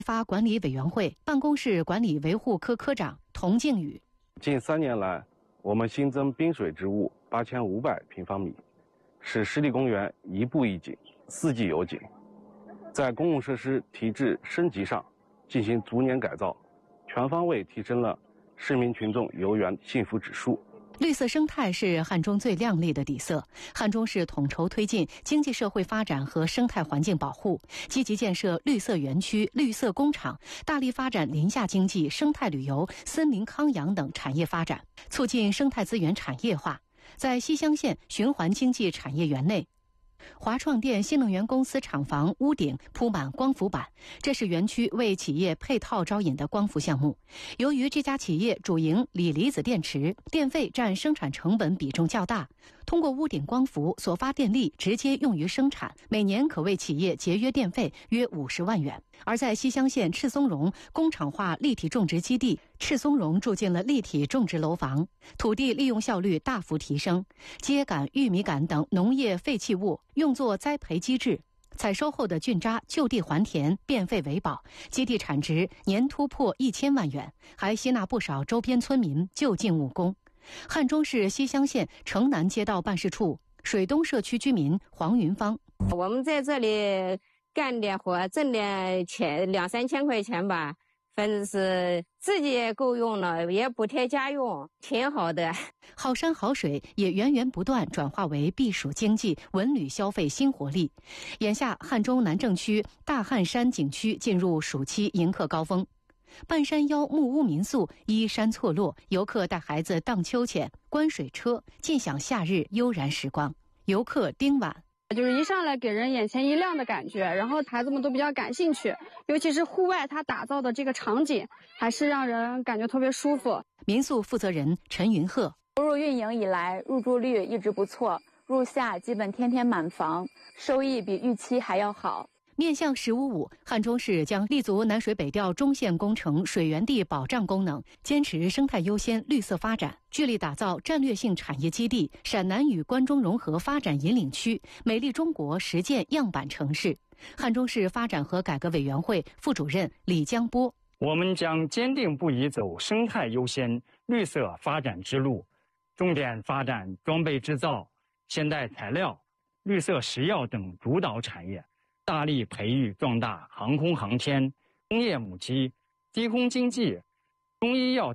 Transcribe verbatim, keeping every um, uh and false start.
发管理委员会办公室管理维护科科长童靖宇。 近三年来，我们新增滨水植物八千五百平方米，使湿地公园一步一景，四季有景。在公共设施提质升级上进行逐年改造，全方位提升了市民群众游园幸福指数。 绿色生态是汉中最亮丽的底色。汉中市统筹推进经济社会发展和生态环境保护，积极建设绿色园区、绿色工厂，大力发展林下经济、生态旅游、森林康养等产业发展，促进生态资源产业化。在西乡县循环经济产业园内，华创电新能源公司厂房屋顶铺满光伏板，这是园区为企业配套招引的光伏项目。由于这家企业主营锂离子电池，电费占生产成本比重较大，通过屋顶光伏所发电力直接用于生产，每年可为企业节约电费约五十万元。而在西乡县赤松茸工厂化立体种植基地，赤松茸住进了立体种植楼房，土地利用效率大幅提升，秸秆、玉米秆等农业废弃物用作栽培机制，采收后的菌渣就地还田，变废为宝，基地产值年突破一千万元，还吸纳不少周边村民就近务工。汉中市西乡县城南街道办事处水东社区居民黄云芳： 我们在这里干点活，挣点钱，两三千块钱吧，反正是自己也够用了，也补贴家用，挺好的。 好山好水也源源不断转化为避暑经济、文旅消费新活力。眼下，汉中南正区大汉山景区进入暑期迎客高峰。半山腰木屋民宿依山错落，游客带孩子荡秋千、观水车，尽享夏日悠然时光。游客丁婉： 就是一上来给人眼前一亮的感觉，然后孩子们都比较感兴趣，尤其是户外它打造的这个场景，还是让人感觉特别舒服。 民宿负责人陈云鹤： 投入运营以来，入住率一直不错，入夏基本天天满房，收益比预期还要好。 面向“十五五”，汉中市将立足南水北调中线工程水源地保障功能，坚持生态优先、绿色发展，聚力打造战略性产业基地、陕南与关中融合发展引领区、美丽中国实践样板城市。汉中市发展和改革委员会副主任李江波： 我们将坚定不移走生态优先、绿色发展之路，重点发展装备制造、现代材料、绿色食药等主导产业。大力培育壮大航空航天、工业母机、低空经济、中医药